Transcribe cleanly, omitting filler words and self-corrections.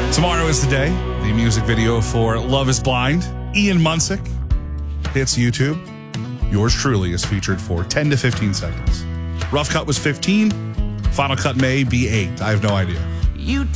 Tomorrow is the day. The music video for Love is Blind, Ian Munsick, hits YouTube. Yours truly is featured for 10 to 15 seconds. Rough cut was 15. Final cut may be 8. I have no idea. You